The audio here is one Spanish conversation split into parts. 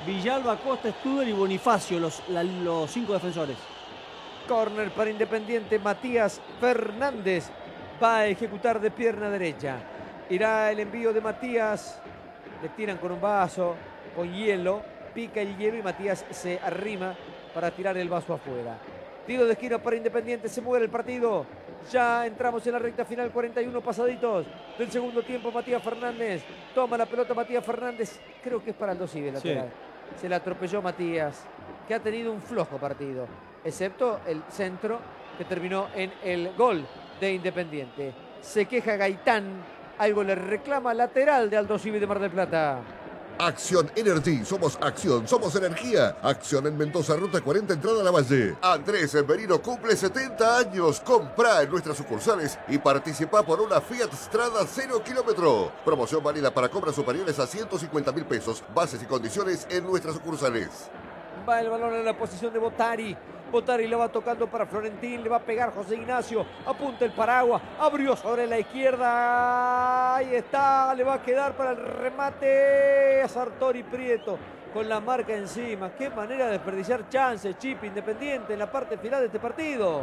Villalba, Costa, Studer y Bonifacio, los 5 defensores. Córner para Independiente. Matías Fernández va a ejecutar de pierna derecha. Irá el envío de Matías. Le tiran con un vaso, con hielo. Pica el hielo y Matías se arrima para tirar el vaso afuera. Tiro de esquina para Independiente. Se muere el partido. Ya entramos en la recta final, 41 pasaditos del segundo tiempo. Matías Fernández toma la pelota. Matías Fernández, creo que es para Aldo Civi, lateral. Sí. Se la atropelló Matías, que ha tenido un flojo partido, excepto el centro que terminó en el gol de Independiente. Se queja Gaitán, algo le reclama, lateral de Aldo Civi de Mar del Plata. Acción Energy, somos acción, somos energía. Acción en Mendoza, ruta 40, entrada a la Valle. Andrés Merino cumple 70 años. Comprá en nuestras sucursales y participa por una Fiat Strada 0 kilómetro. Promoción válida para compras superiores a 150.000 pesos. Bases y condiciones en nuestras sucursales. Va el balón en la posición de Botari. Botari lo va tocando para Florentín. Le va a pegar José Ignacio. Apunta el paraguas. Abrió sobre la izquierda. Ahí está. Le va a quedar para el remate a Sartori Prieto. Con la marca encima. Qué manera de desperdiciar chances, Chip. Independiente en la parte final de este partido.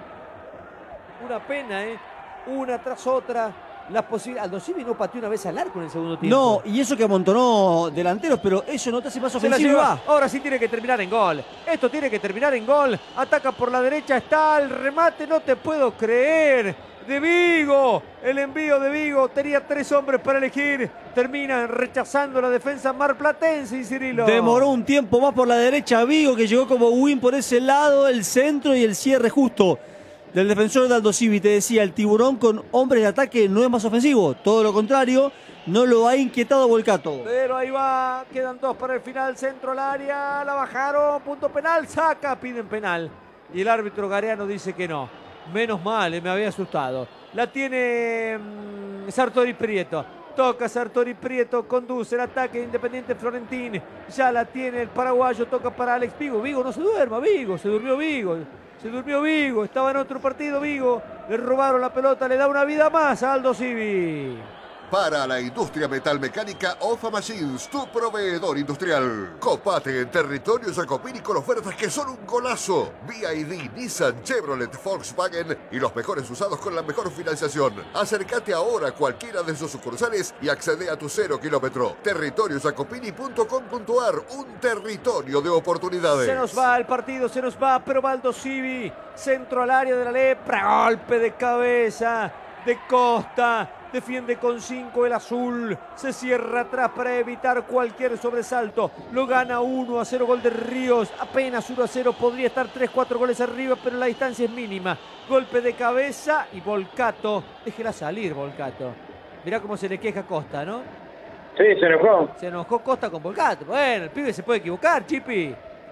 Una pena, ¿eh? Una tras otra. Aldo Civi no pateó una vez al arco en el segundo tiempo. No, y eso que amontonó delanteros, pero eso no te hace más ofensivo. Ahora sí tiene que terminar en gol. Esto tiene que terminar en gol. Ataca por la derecha, está el remate, no te puedo creer. De Vigo, el envío de Vigo. Tenía 3 hombres para elegir. Termina rechazando la defensa marplatense, y Cirilo. Demoró un tiempo más por la derecha Vigo, que llegó como win por ese lado, el centro y el cierre justo del defensor de Aldo Civi. Te decía, el Tiburón con hombres de ataque no es más ofensivo, todo lo contrario, no lo ha inquietado Volcato. Pero ahí va, quedan 2 para el final, centro al área, la bajaron, punto penal, saca, piden penal. Y el árbitro Gareano dice que no. Menos mal, me había asustado. La tiene Sartori Prieto. Toca Sartori Prieto, conduce el ataque Independiente Florentín. Ya la tiene el paraguayo, toca para Alex Vigo. Vigo no se duerma, Vigo, se durmió Vigo. Se durmió Vigo, estaba en otro partido Vigo. Le robaron la pelota, le da una vida más a Aldo Civi. Para la industria metalmecánica, OFA Machines, tu proveedor industrial. Copate en territorio Jacopini con ofertas que son un golazo. BYD, Nissan, Chevrolet, Volkswagen y los mejores usados con la mejor financiación. Acércate ahora a cualquiera de sus sucursales y accede a tu 0 kilómetro. Territoriojacopini.com.ar, un territorio de oportunidades. Se nos va el partido, se nos va, pero va Aldo Civi. Centro al área de la Lepra, golpe de cabeza de Costa. Defiende con 5 el azul. Se cierra atrás para evitar cualquier sobresalto. Lo gana 1-0, gol de Ríos. Apenas 1-0. Podría estar 3-4 goles arriba, pero la distancia es mínima. Golpe de cabeza y Volcato. Déjela salir, Volcato. Mirá cómo se le queja a Costa, ¿no? Sí, se enojó. Se enojó Costa con Volcato. Bueno, el pibe se puede equivocar, Chipi.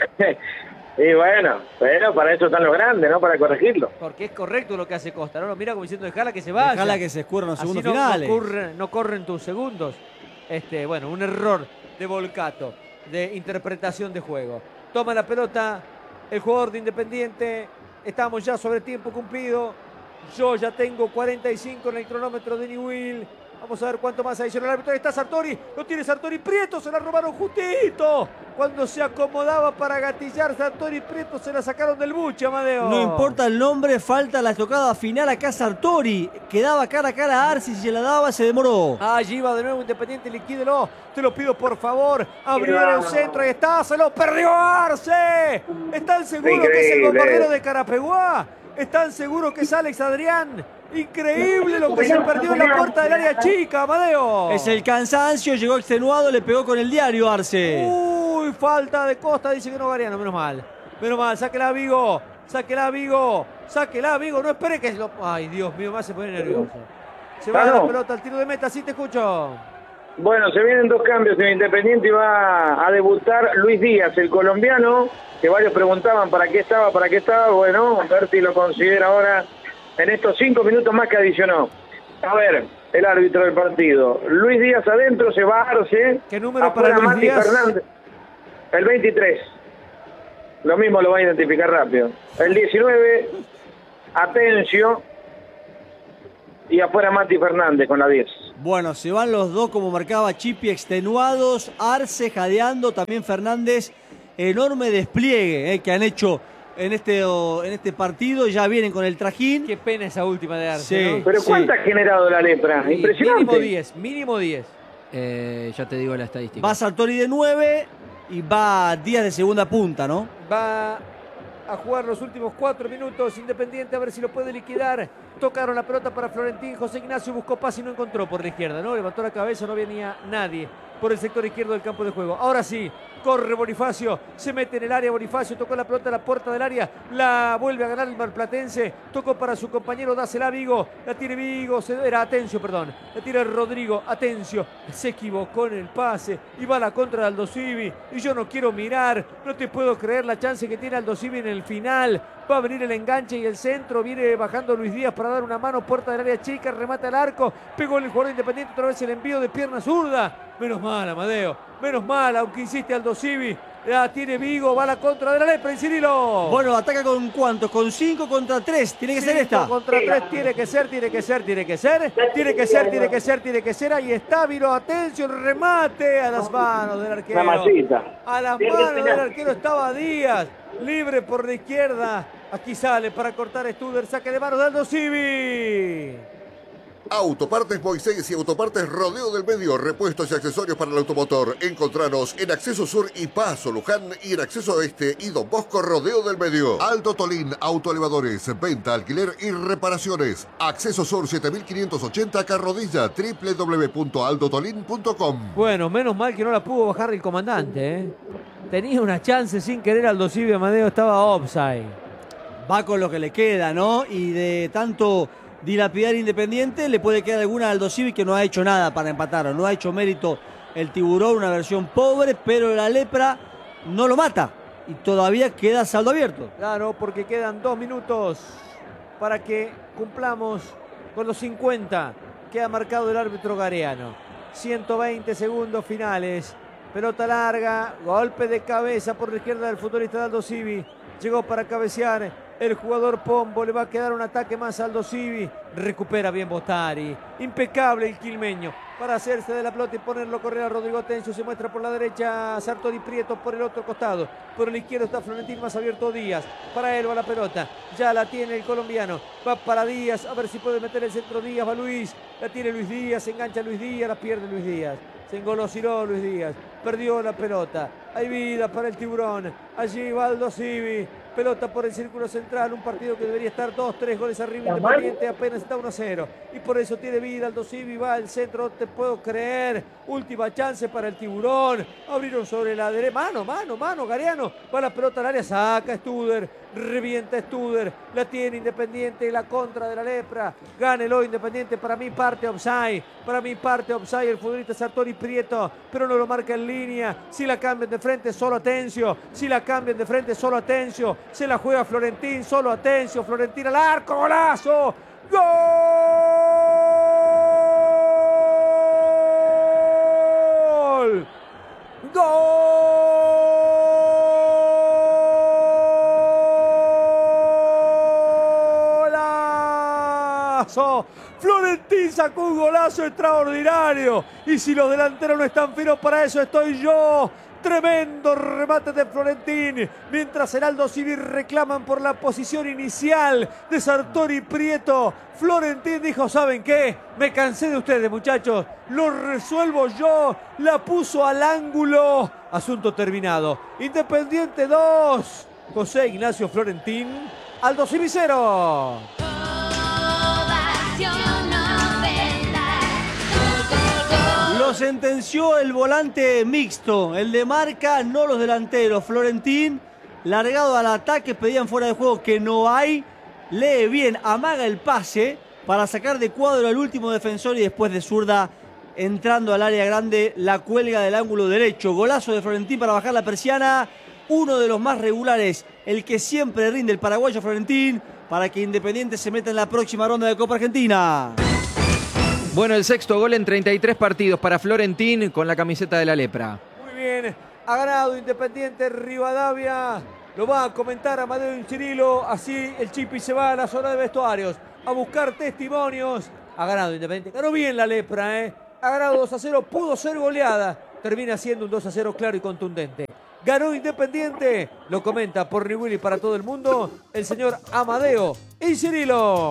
Y bueno, pero para eso están los grandes, ¿no? Para corregirlo. Porque es correcto lo que hace Costa, ¿no? Lo mira como diciendo, dejala que se vaya. Dejala que se escurran los segundos no, finales. No corren tus segundos. Bueno, un error de Volcato, de interpretación de juego. Toma la pelota el jugador de Independiente. Estamos ya sobre tiempo cumplido. Yo ya tengo 45 en el cronómetro de Newell. Vamos a ver cuánto más adiciona el árbitro. Ahí está Sartori. Lo tiene Sartori Prieto. Se la robaron justito. Cuando se acomodaba para gatillar Sartori Prieto, se la sacaron del buche, Amadeo. No importa el nombre, falta la tocada final acá Sartori. Quedaba cara a cara a Arce. Si se la daba, se demoró. Allí va de nuevo Independiente. Liquídelo. Te lo pido, por favor. Abrió el centro. Ahí está. Se lo perdió Arce. ¿Están seguros que es el bombardero de Carapeguá? ¿Están seguros que es Alex Adrián? Increíble lo que se perdió en la puerta del área chica, Amadeo. Es el cansancio, llegó extenuado, le pegó con el diario Arce. Uy, falta de Costa, dice que no Gariano, menos mal. Menos mal, sáquela Vigo, sáquela Vigo, sáquela Vigo, no espere que lo... Ay, Dios mío, más se pone nervioso. Se va la pelota al tiro de meta, sí te escucho. Bueno, se vienen 2 cambios en Independiente y va a debutar Luis Díaz, el colombiano, que varios preguntaban para qué estaba. Bueno, Berti lo considera ahora en estos 5 minutos más que adicionó. A ver, el árbitro del partido. Luis Díaz adentro, se va Arce. ¿Qué número para Luis Mati Díaz? Fernández. El 23. Lo mismo lo va a identificar rápido. El 19, Atencio. Y afuera Mati Fernández con la 10. Bueno, se van los dos como marcaba Chipi, extenuados, Arce jadeando, también Fernández, enorme despliegue que han hecho en este partido, ya vienen con el trajín. Qué pena esa última de Arce, Sí. ¿no? Pero ¿cuánto ha generado la lepra? Sí, Impresionante. mínimo 10. Ya te digo la estadística. Va Sartori de 9 y va Díaz de segunda punta, ¿no? Va a jugar los últimos 4 minutos Independiente, a ver si lo puede liquidar. Tocaron la pelota para Florentín, José Ignacio buscó pase y no encontró por la izquierda, ¿no? Levantó la cabeza, no venía nadie por el sector izquierdo del campo de juego. Ahora sí, corre Bonifacio, se mete en el área Bonifacio, tocó la pelota a la puerta del área, la vuelve a ganar el marplatense, tocó para su compañero, dásela a Vigo, la tiene Vigo, era Atencio, perdón, la tira Rodrigo, Atencio, se equivocó en el pase y va a la contra de Aldo Civi, y yo no quiero mirar, no te puedo creer la chance que tiene Aldo Civi en el final. Va a venir el enganche y el centro. Viene bajando Luis Díaz para dar una mano. Puerta del área chica. Remata el arco. Pegó el jugador Independiente. Otra vez el envío de pierna zurda. Menos mal, Amadeo. Menos mal, aunque insiste Aldo Civi. La tiene Vigo. Va a la contra de la lepra. Y Cirilo. Bueno, ataca con ¿cuántos? Con 5 contra 3. Tiene que ser esta. Contra 3. Tiene que ser. Ahí está. Vino Atencio. El remate a las manos del arquero. Una masita. A las manos del arquero estaba Díaz. Libre por la izquierda. Aquí sale para cortar Studer. Saque de manos de Aldo Civi. Autopartes Moisés y Autopartes Rodeo del Medio, repuestos y accesorios para el automotor. Encontranos en Acceso Sur y Paso Luján y en Acceso Este y Don Bosco Rodeo del Medio. Aldo Tolín, autoelevadores, venta, alquiler y reparaciones. Acceso Sur 7580 Carrodilla, www.aldotolin.com. Bueno, menos mal que no la pudo bajar el comandante, ¿eh? Tenía una chance sin querer Aldo Civi. Amadeo estaba offside. Va con lo que le queda, ¿no? Y de tanto dilapidar Independiente, le puede quedar alguna a Aldo Civi que no ha hecho nada para empatar. No ha hecho mérito el Tiburón, una versión pobre, pero la lepra no lo mata. Y todavía queda saldo abierto. Claro, porque quedan 2 minutos para que cumplamos con los 50 que ha marcado el árbitro Gareano. 120 segundos finales. Pelota larga, golpe de cabeza por la izquierda del futbolista de Aldo Civi. Llegó para cabecear el jugador Pombo. Le va a quedar un ataque más a Aldo Civi. Recupera bien Botari. Impecable el quilmeño para hacerse de la pelota y ponerlo a correr a Rodrigo Atencio. Se muestra por la derecha Sartori Prieto por el otro costado. Por el izquierdo está Florentín, más abierto Díaz. Para él va la pelota. Ya la tiene el colombiano. Va para Díaz. A ver si puede meter el centro Díaz. Va Luis. La tiene Luis Díaz. Se engancha Luis Díaz. La pierde Luis Díaz. Se engolosinó Luis Díaz. Perdió la pelota. Hay vida para el Tiburón. Allí va Aldo Civi. Pelota por el círculo central. Un partido que debería estar 2-3 goles arriba. Independiente apenas está 1-0. Y por eso tiene vida Aldo Civi. Va al centro. No te puedo creer. Última chance para el Tiburón. Abrieron sobre la derecha. Mano. Gareano. Va la pelota al área. Saca Studer. Revienta Studer. La tiene Independiente. La contra de la lepra. Gánelo Independiente. Para mí parte offside. El futbolista Sartori Prieto. Pero no lo marca en línea. Si la cambian de frente, solo Atencio. Se la juega Florentín. Solo Atencio. Florentín al arco. ¡Golazo! ¡Gol! ¡Golazo! Florentín sacó un golazo extraordinario. Y si los delanteros no están finos, para eso estoy yo. Tremendo remate de Florentín. Mientras el Aldo Civi reclaman por la posición inicial de Sartori Prieto. Florentín dijo, ¿saben qué? Me cansé de ustedes, muchachos. Lo resuelvo yo. La puso al ángulo. Asunto terminado. Independiente 2. José Ignacio Florentín. Aldo Civi 0. Lo sentenció el volante mixto, el de marca, no los delanteros. Florentín, largado al ataque, pedían fuera de juego que no hay. Lee bien, amaga el pase para sacar de cuadro al último defensor y después de zurda, entrando al área grande, la cuelga del ángulo derecho. Golazo de Florentín para bajar la persiana. Uno de los más regulares, el que siempre rinde el paraguayo Florentín, para que Independiente se meta en la próxima ronda de Copa Argentina. Bueno, el sexto gol en 33 partidos para Florentín con la camiseta de la lepra. Muy bien, ha ganado Independiente Rivadavia. Lo va a comentar Amadeo Incirilo. Así el Chipi se va a la zona de vestuarios a buscar testimonios Ha ganado Independiente. Ganó bien la Lepra, ¿eh? Ha ganado 2-0, pudo ser goleada. Termina siendo un 2-0 claro y contundente. Ganó Independiente. Lo comenta por Willy para todo el mundo el señor Amadeo y Cirilo.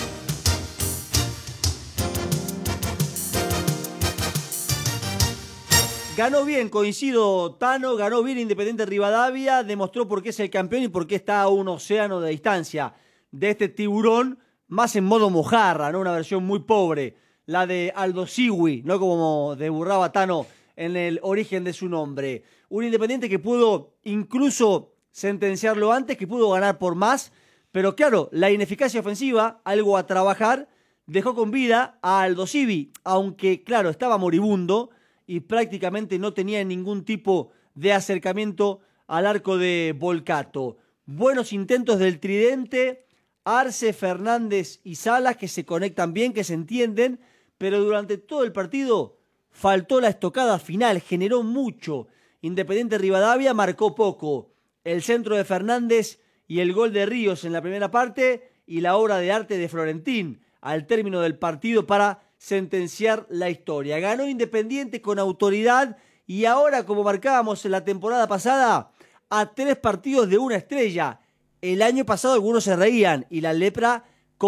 Ganó bien, coincido, Tano, ganó bien Independiente Rivadavia, demostró por qué es el campeón y por qué está a un océano de distancia de este tiburón, más en modo mojarra, ¿no? Una versión muy pobre, la de Aldo Civi, no como deburraba Tano en el origen de su nombre. Un Independiente que pudo incluso sentenciarlo antes, que pudo ganar por más, pero claro, la ineficacia ofensiva, algo a trabajar, dejó con vida a Aldo Civi, aunque claro, estaba moribundo y prácticamente no tenía ningún tipo de acercamiento al arco de Volcato. Buenos intentos del tridente, Arce, Fernández y Salas, que se conectan bien, que se entienden, pero durante todo el partido faltó la estocada final, generó mucho. Independiente Rivadavia marcó poco. El centro de Fernández y el gol de Ríos en la primera parte y la obra de arte de Florentín al término del partido para sentenciar la historia. Ganó Independiente con autoridad y ahora, como marcábamos en la temporada pasada, a 3 partidos de una estrella. El año pasado algunos se reían y la Lepra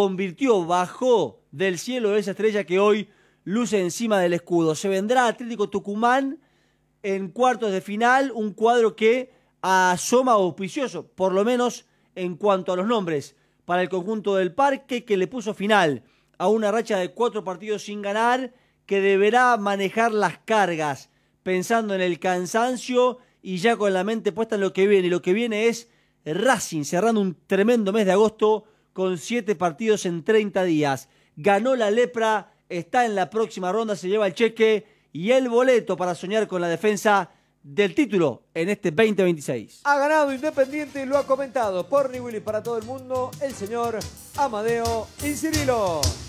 bajó del cielo esa estrella que hoy luce encima del escudo. Se vendrá Atlético Tucumán en cuartos de final, un cuadro que asoma auspicioso, por lo menos en cuanto a los nombres, para el conjunto del Parque, que le puso final a una racha de 4 partidos sin ganar, que deberá manejar las cargas, pensando en el cansancio y ya con la mente puesta en lo que viene. Y lo que viene es Racing, cerrando un tremendo mes de agosto con 7 partidos en 30 días. Ganó la Lepra, está en la próxima ronda, se lleva el cheque y el boleto para soñar con la defensa del título en este 2026. Ha ganado Independiente y lo ha comentado por Willy para todo el mundo el señor Amadeo y Cirilo.